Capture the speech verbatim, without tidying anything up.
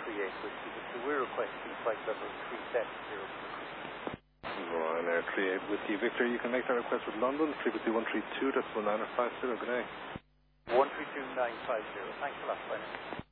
three eight Whiskey Victor. We're requesting flight level three seven zero. Ryanair three eight Whiskey Victor, you can make that request with London, frequency one three two, decimal nine five zero. Good day. one three two nine five zero. Thanks a lot. Bye now.